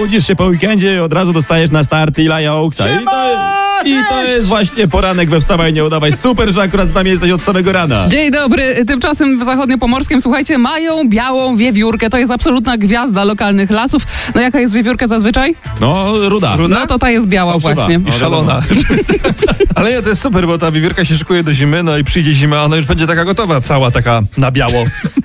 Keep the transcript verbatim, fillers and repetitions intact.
budzisz się po weekendzie i od razu dostajesz na start Elijah Oaksa. I to, I to jest właśnie poranek we Wstawaj, nie udawaj. Super, że akurat z nami jesteś od samego rana. Dzień dobry. Tymczasem w Zachodniopomorskiem, słuchajcie, mają białą wiewiórkę. To jest absolutna gwiazda lokalnych lasów. No jaka jest wiewiórka zazwyczaj? No, ruda. ruda? No to ta jest biała Fałszywa. właśnie. No, I szalona. Ale nie, to jest super, bo ta wiewiórka się szykuje do zimy, no i przyjdzie zima, ona już będzie taka gotowa, cała taka na biało.